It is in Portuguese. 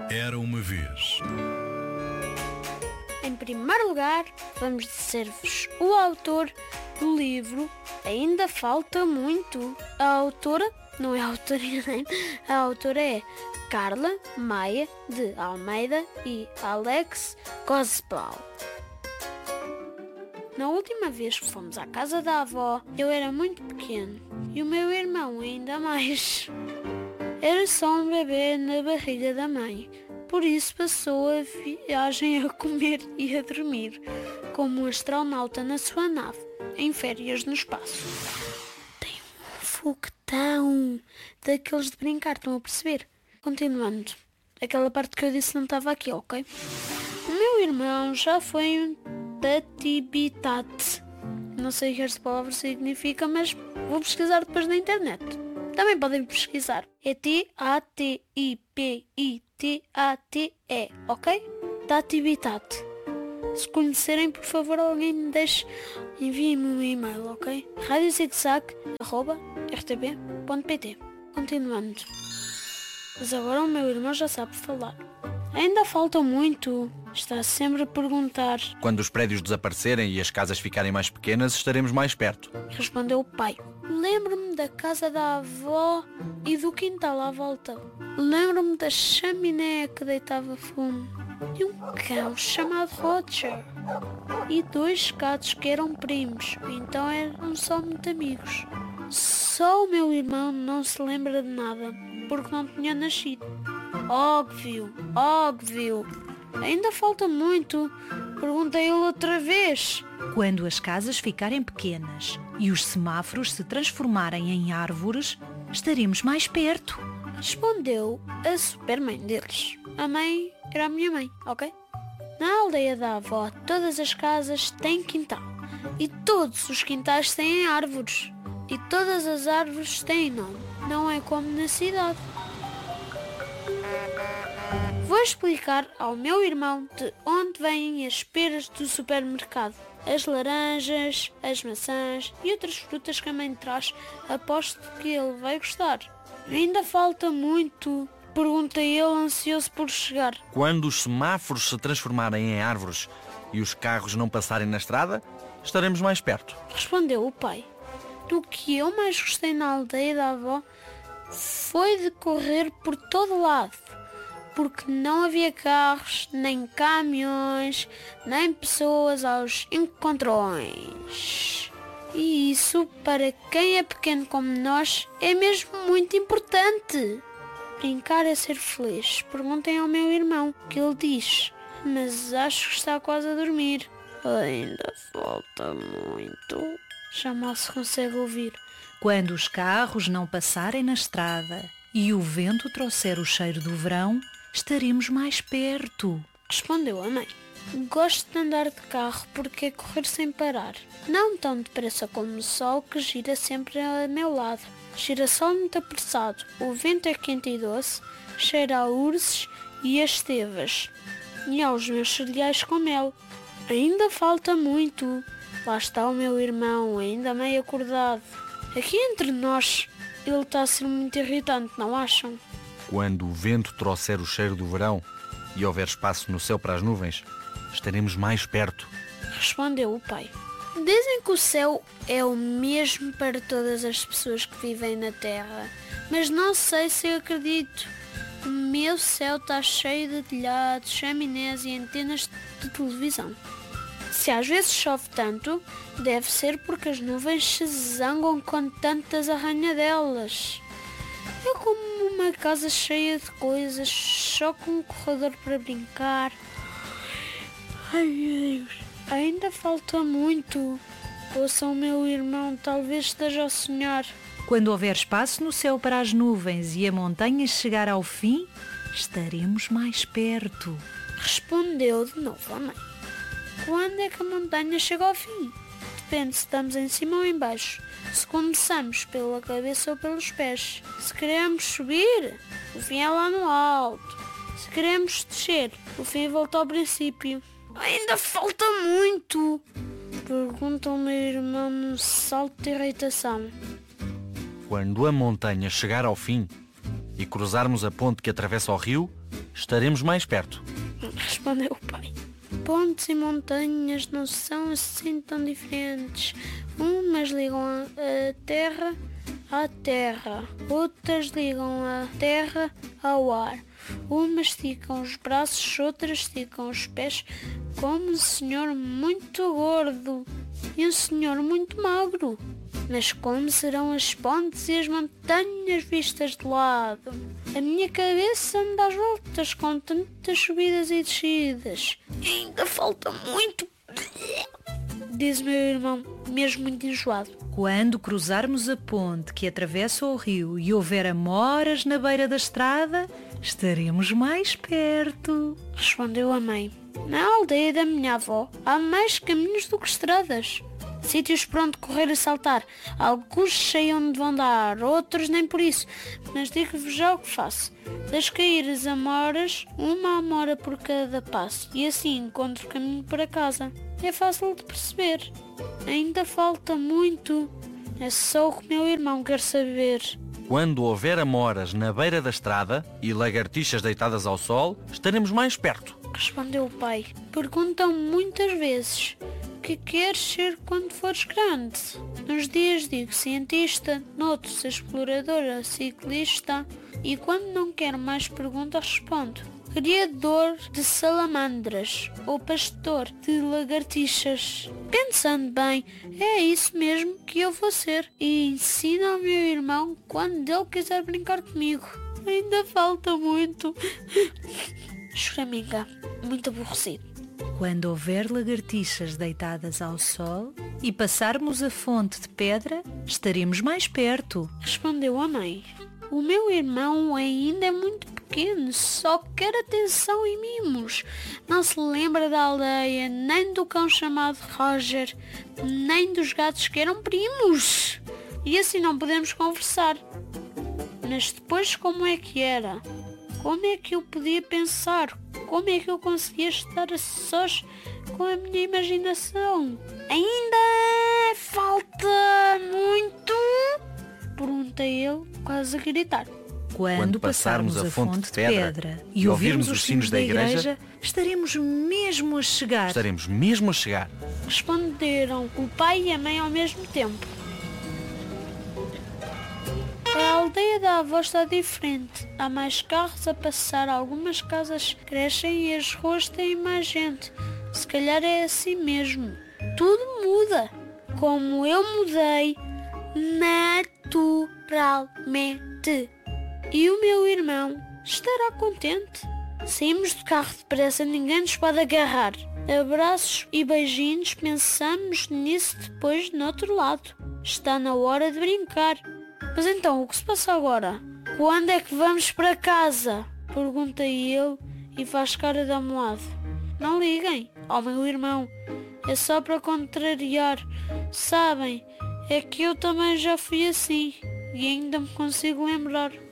Era uma vez. Em primeiro lugar, vamos dizer-vos o autor do livro Ainda Falta Muito. A autora, não é a autoria nem, a autora é Carla Maia de Almeida e Alex Cosbal. Na última vez que fomos à casa da avó, eu era muito pequeno e o meu irmão ainda mais. Era só um bebê na barriga da mãe, por isso passou a viagem a comer e a dormir, como um astronauta na sua nave, em férias no espaço. Tem um foguetão daqueles de brincar, estão a perceber? Continuando, aquela parte que eu disse não estava aqui, ok? O meu irmão já foi um tatibitate. Não sei o que esta palavra significa, mas vou pesquisar depois na internet. Também podem pesquisar. É T-A-T-I-P-I-T-A-T-E, ok? Tatibitate. Se conhecerem, por favor, alguém me deixe, envie-me um e-mail, ok? radiozigzag@rtp.pt. Continuando. Mas agora o meu irmão já sabe falar. Ainda falta muito. Está sempre a perguntar. Quando os prédios desaparecerem e as casas ficarem mais pequenas, estaremos mais perto. Respondeu o pai. Lembro-me da casa da avó e do quintal à volta. Lembro-me da chaminé que deitava fumo. E um cão chamado Roger. E 2 gatos que eram primos, então eram só muito amigos. Só o meu irmão não se lembra de nada, porque não tinha nascido. Óbvio. Ainda falta muito. Perguntei ele outra vez. Quando as casas ficarem pequenas e os semáforos se transformarem em árvores, estaremos mais perto. Respondeu a supermãe deles. A mãe era a minha mãe, ok? Na aldeia da avó, todas as casas têm quintal. E todos os quintais têm árvores. E todas as árvores têm nome. Não é como na cidade. Vou explicar ao meu irmão de onde vêm as peras do supermercado, as laranjas, as maçãs e outras frutas que a mãe traz. Aposto que ele vai gostar. Ainda falta muito, pergunta ele, ansioso por chegar. Quando os semáforos se transformarem em árvores e os carros não passarem na estrada, estaremos mais perto. Respondeu o pai. Do que eu mais gostei na aldeia da avó foi de correr por todo lado. Porque não havia carros, nem caminhões, nem pessoas aos encontrões. E isso, para quem é pequeno como nós, é mesmo muito importante. Brincar é ser feliz. Perguntem ao meu irmão, que ele diz. Mas acho que está quase a dormir. Ainda falta muito. Já mal se consegue ouvir. Quando os carros não passarem na estrada e o vento trouxer o cheiro do verão, estaremos mais perto. Respondeu a mãe. Gosto de andar de carro porque é correr sem parar. Não tão depressa como o sol que gira sempre a meu lado. Girassol muito apressado. O vento é quente e doce, cheira a urzes e a estevas. E aos meus cereais com mel. Ainda falta muito. Lá está o meu irmão, ainda meio acordado. Aqui entre nós, ele está a ser muito irritante, não acham? Quando o vento trouxer o cheiro do verão e houver espaço no céu para as nuvens, estaremos mais perto. Respondeu o pai. Dizem que o céu é o mesmo para todas as pessoas que vivem na terra, mas não sei se eu acredito. O meu céu está cheio de telhados, chaminés e antenas de televisão. Se às vezes chove tanto, deve ser porque as nuvens se zangam com tantas arranhadelas. É como uma casa cheia de coisas, só com um corredor para brincar. Ai, meu Deus, ainda falta muito. Ouçam o meu irmão, talvez esteja a sonhar. Quando houver espaço no céu para as nuvens e a montanha chegar ao fim, estaremos mais perto. Respondeu de novo a mãe. Quando é que a montanha chega ao fim? Depende se estamos em cima ou em baixo. Se começamos pela cabeça ou pelos pés. Se queremos subir, o fim é lá no alto. Se queremos descer, o fim volta ao princípio. Ainda falta muito! Pergunta o meu irmão num salto de irritação. Quando a montanha chegar ao fim e cruzarmos a ponte que atravessa o rio, estaremos mais perto. Respondeu o pai. Pontes e montanhas não são assim tão diferentes. Umas ligam a terra à terra, outras ligam a terra ao ar. Umas esticam os braços, outras esticam os pés, como um senhor muito gordo e um senhor muito magro. Mas como serão as pontes e as montanhas vistas de lado? A minha cabeça anda às voltas com tantas subidas e descidas. Ainda falta muito, diz meu irmão, mesmo muito enjoado. Quando cruzarmos a ponte que atravessa o rio e houver amoras na beira da estrada, estaremos mais perto, respondeu a mãe. Na aldeia da minha avó há mais caminhos do que estradas. Sítios por onde correr e saltar. Alguns sei onde vão dar, outros nem por isso. Mas digo-vos já o que faço. Deixo cair as amoras, uma amora por cada passo. E assim encontro o caminho para casa. É fácil de perceber. Ainda falta muito. É só o que meu irmão quer saber. Quando houver amoras na beira da estrada e lagartixas deitadas ao sol, estaremos mais perto, respondeu o pai. Perguntam muitas vezes: o que queres ser quando fores grande? Nos dias digo cientista, noutros exploradora, ciclista, e quando não quero mais perguntas respondo: criador de salamandras ou pastor de lagartixas. Pensando bem, é isso mesmo que eu vou ser, e ensino ao meu irmão quando ele quiser brincar comigo. Ainda falta muito. Choraminga, muito aborrecido. Quando houver lagartixas deitadas ao sol e passarmos a fonte de pedra, estaremos mais perto, respondeu a mãe. O meu irmão ainda é muito pequeno, só quer atenção e mimos. Não se lembra da aldeia, nem do cão chamado Roger, nem dos gatos que eram primos. E assim não podemos conversar. Mas depois como é que era? Como é que eu podia pensar? Como é que eu conseguia estar a sós com a minha imaginação? Ainda falta muito? Pergunta ele, quase a gritar. Quando passarmos a fonte de pedra e ouvirmos os sinos da igreja, estaremos mesmo a chegar. Estaremos mesmo a chegar, responderam o pai e a mãe ao mesmo tempo. A aldeia da avó está diferente. Há mais carros a passar, algumas casas crescem e as ruas têm mais gente. Se calhar é assim mesmo. Tudo muda. Como eu mudei naturalmente. E o meu irmão estará contente. Saímos do carro depressa, ninguém nos pode agarrar. Abraços e beijinhos, pensamos nisso depois no outro lado. Está na hora de brincar. Mas então, o que se passa agora? Quando é que vamos para casa? Pergunta ele e faz cara de amuado. Não liguem ao meu irmão. É só para contrariar. Sabem, é que eu também já fui assim e ainda me consigo lembrar.